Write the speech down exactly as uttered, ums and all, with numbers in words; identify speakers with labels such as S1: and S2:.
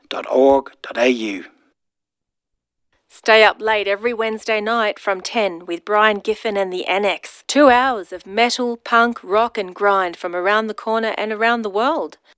S1: dot org dot a u.
S2: Stay up late every Wednesday night from ten with Brian Giffen and the Annex. Two hours of metal, punk, rock and grind from around the corner and around the world.